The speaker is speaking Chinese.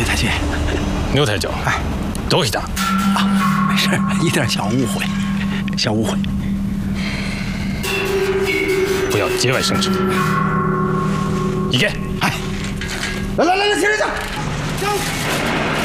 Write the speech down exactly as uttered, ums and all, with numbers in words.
谢太君。 牛太教，哎，多谢他。 啊，没事，一点小误会，小误会。 不要节外生枝。一给， 哎，来来来来，停停停，走。